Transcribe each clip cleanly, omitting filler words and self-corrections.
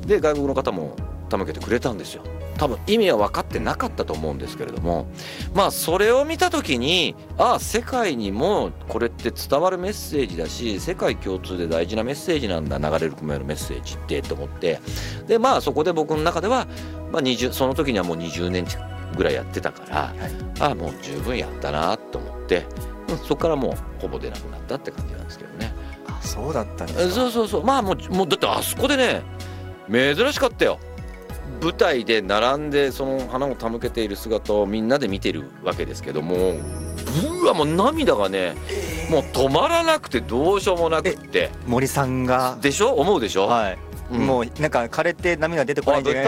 で外国の方も手向けてくれたんですよ。多分意味は分かってなかったと思うんですけれども、まあそれを見た時に世界にもこれって伝わるメッセージだし、世界共通で大事なメッセージなんだ、流れる雲へのメッセージってと思って、でまあそこで僕の中では、その時にはもう20年ぐらいやってたから、もう十分やったなと思って、そこからもうほぼ出なくなったって感じなんですけどね。 そうだったんですか。 そうもうだってあそこでね珍しかったよ。舞台で並んでその花を手向けている姿をみんなで見てるわけですけども、もう涙がね、もう止まらなくてどうしようもなくって。 森さんがでしょ、思うでしょ。 はい、もうなんか枯れて涙出てこないんじゃない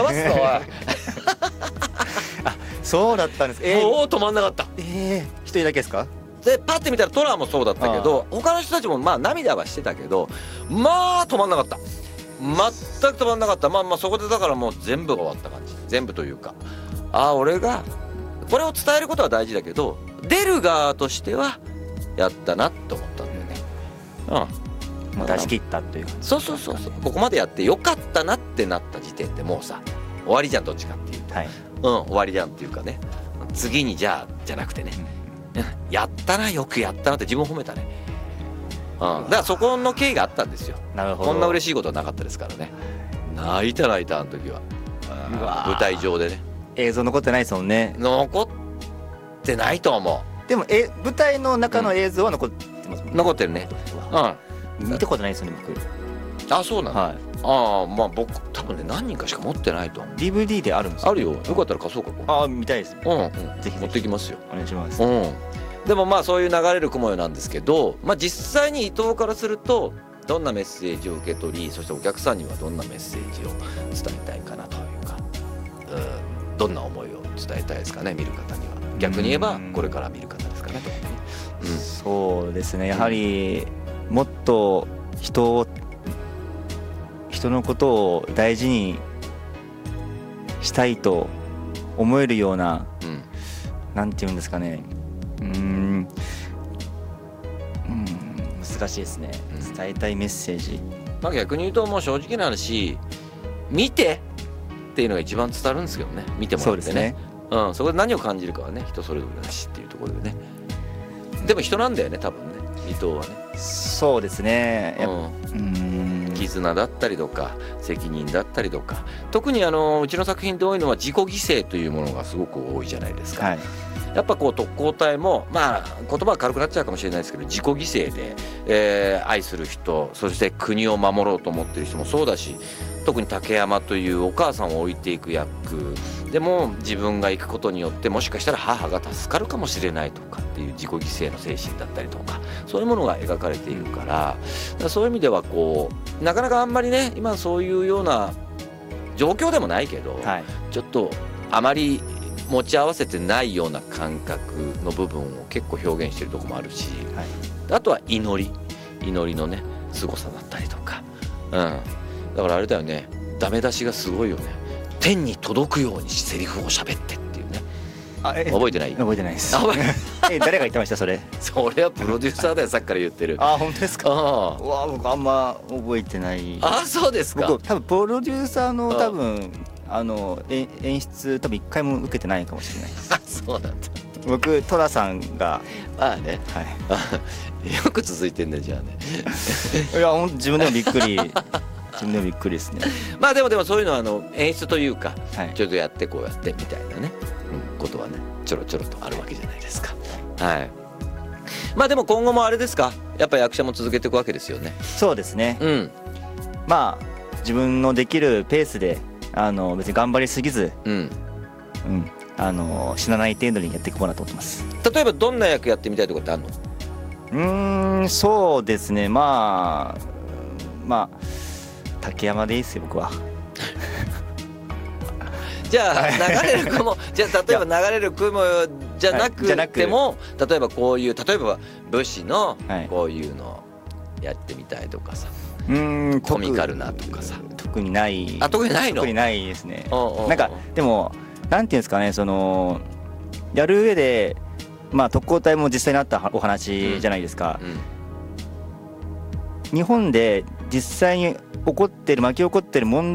そうだったんです。 もう止まんなかった。 一人だけですか。 でパッて見たらトラもそうだったけど、他の人たちもまあ涙はしてたけど、まあ止まんなかった。全く止まんなかった。そこでだからもう全部が終わった感じ。全部というか、俺がこれを伝えることは大事だけど、出る側としてはやったなって思ったんだよね。 もう出し切ったっていう感じ。 そうここまでやってよかったなってなった時点でもうさ終わりじゃん、どっちかっていうと、終わりじゃんっていうかね、次にじゃなくてね、やったな、よくやったなって自分を褒めたね。だからそこの経緯があったんですよ。 なるほど。 こんな嬉しいことはなかったですからね。泣いたあの時は。舞台上でね。 映像残ってないですもんね。 残ってないと思う。でも舞台の中の映像は残ってますもんね。 残ってるね。 見たことないですよね僕。 そうなの。僕多分ね何人かしか持ってないと思う。 DVD であるんですか。 あるよ。よかったら貸そうか。 見たいです。 ぜひ持ってきますよ。 お願いします。 でもそういう流れる雲よなんですけど、実際に伊藤からするとどんなメッセージを受け取り、そしてお客さんにはどんなメッセージを伝えたいかなというか、どんな思いを伝えたいですかね、見る方には。逆に言えばこれから見る方ですかねと、 そうですね。やはりもっと人のことを大事にしたいと思えるような、なんていうんですかね、難しいですね。伝えたいメッセージ。 逆に言うともう正直な話、見てっていうのが一番伝わるんですけどね。見てもらってね。そうですね。そこで何を感じるかはね人それぞれだしっていうところでね。でも人なんだよね多分ね、伊藤はね。 そうですね。 絆だったりとか責任だったりとか、特にうちの作品で多いのは自己犠牲というものがすごく多いじゃないですか。やっぱ特攻隊も言葉は軽くなっちゃうかもしれないですけど、自己犠牲で、愛する人、そして国を守ろうと思ってる人もそうだし、特に竹山というお母さんを置いていく役でも自分が行くことによってもしかしたら母が助かるかもしれないとかっていう自己犠牲の精神だったりとか、そういうものが描かれているから、そういう意味ではなかなかあんまりね今そういうような状況でもないけど、ちょっとあまり持ち合わせてないような感覚の部分を結構表現してるところもあるし、あとは祈りのね凄さだったりとか、だからあれだよね、ダメ出しがすごいよね。天に届くようにセリフを喋ってっていうね。覚えてない？ 覚えてないです。誰が言ってましたそれ？ それはプロデューサーだよ、さっきから言ってる。 本当ですか？僕あんま覚えてない。 そうですか。 僕多分プロデューサーの演出多分一回も受けてないかもしれないです。 そうなんだ。 僕トラさんがね、よく続いてんねじゃあね。 いや本当自分でもびっくり。自分でもびっくりですね。 でもそういうのは演出というか、ちょっとやってこうやってみたいなね、ことはねちょろちょろとあるわけじゃないですか。でも今後もあれですか、やっぱ役者も続けていくわけですよね。 そうですね。自分のできるペースで別に頑張りすぎず、死なない程度にやっていこうかなと思ってます。 例えばどんな役やってみたいとかってあるの？ そうですね。竹山でいいですよ僕は。 じゃあ流れる雲じゃあ例えば流れる雲じゃなくても、例えばこういう例えば武士のこういうのやってみたいとかさ、コミカルなとかさ。 特にない。 特にないの？ 特にないですね。なんかでもなんていうんですかね、やる上で特攻隊も実際にあったお話じゃないですか。日本で実際に巻き起こってる問